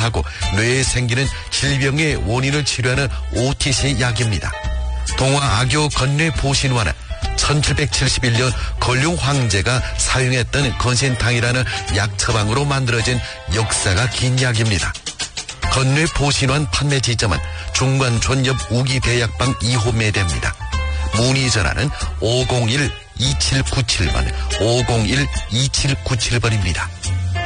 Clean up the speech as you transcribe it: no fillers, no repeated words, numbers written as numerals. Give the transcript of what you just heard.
치료하고 뇌에 생기는 질병의 원인을 치료하는 OTC 약입니다. 동화 악교 건뇌 보신화는 1771년 건룡 황제가 사용했던 건신탕이라는 약 처방으로 만들어진 역사가 긴 약입니다. 건뇌 보신환 판매 지점은 중관촌 옆 우기대약방 2호 매대입니다. 문의 전화는 501-2797번, 501-2797번입니다.